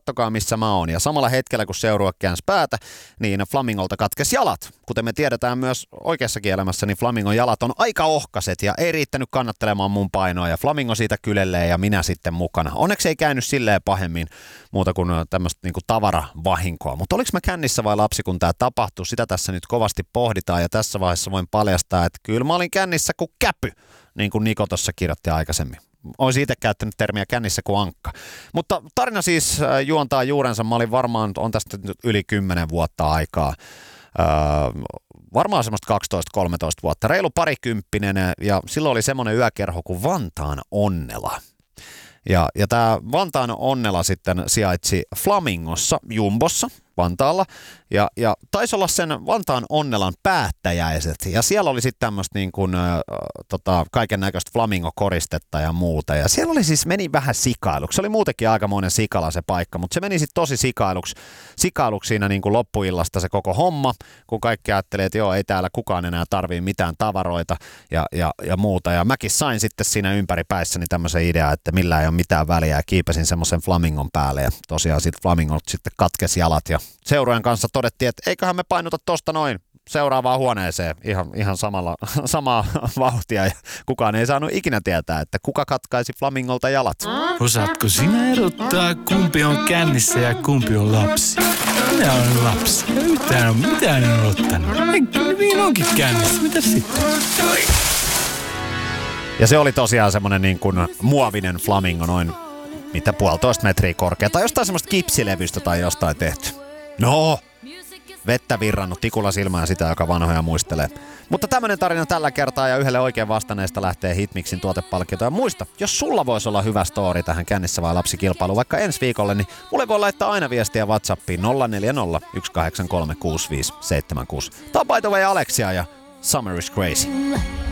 kattokaa missä mä oon. Ja samalla hetkellä, kun seurue käänsi päätä, niin flamingolta katkesi jalat. Kuten me tiedetään myös oikeassakin elämässä, niin flamingon jalat on aika ohkaset ja ei riittänyt kannattelemaan mun painoa. Ja flamingo siitä kylelee ja minä sitten mukana. Onneksi ei käynyt silleen pahemmin muuta kuin tämmöistä niinku tavaravahinkoa. Mutta oliko mä kännissä vai lapsi, kun tämä tapahtui? Sitä tässä nyt kovasti pohditaan ja tässä vaiheessa voin paljastaa, että kyllä mä olin kännissä kuin käpy, niin kuin Niko tuossa kirjoitti aikaisemmin. Olisin itse käyttänyt termiä kännissä kuin ankka. Mutta tarina siis juontaa juurensa. Mä olin varmaan, on tästä nyt yli 10 vuotta aikaa. Varmaan semmoista 12-13 vuotta. Reilu parikymppinen ja silloin oli semmoinen yökerho kuin Vantaan Onnela. Ja tämä Vantaan Onnela sitten sijaitsi Flamingossa, Jumbossa, Vantaalla. Ja taisi olla sen Vantaan Onnelan päättäjäiset. Ja siellä oli sitten tämmöistä niin kuin, kaiken näköistä flamingokoristetta ja muuta. Ja siellä oli siis, meni vähän sikailuksi. Se oli muutenkin aikamoinen sikala se paikka, mutta se meni sitten tosi sikailuksi siinä niin kuin loppuillasta se koko homma, kun kaikki ajattelee, että joo, ei täällä kukaan enää tarvii mitään tavaroita ja muuta. Ja mäkin sain sitten siinä ympäripäissäni tämmöisen idean, että millään ei ole mitään väliä ja kiipesin semmoisen flamingon päälle. Ja tosiaan sitten flamingot sitten katkesi jalat ja seurojen kanssa todettiin, että eiköhän me painuta tosta noin seuraavaan huoneeseen ihan samaa vauhtia ja kukaan ei saanut ikinä tietää, että kuka katkaisi flamingolta jalat. Osaatko sinä erottaa, kumpi on kännissä ja kumpi on lapsi? Minä olen lapsi ja yhtään on mitään en ottanut. Niin onkin kännissä, mitä sitten? Ja se oli tosiaan semmonen niin kuin muovinen flamingo, noin mitä 1,5 metriä korkea tai jostain semmoista kipsilevystä tai jostain tehty. No, vettä virrannut tikulla silmään sitä, joka vanhoja muistelee. Mutta tämmönen tarina tällä kertaa ja yhdelle oikein vastanneesta lähtee Hitmixin tuotepalkinto. Ja muista, jos sulla voisi olla hyvä story tähän kännissä vai lapsikilpailuun vaikka ensi viikolle, niin mulle voi laittaa aina viestiä WhatsAppiin 040 183 6576. Tää on by the way Alexia ja Summer is Crazy.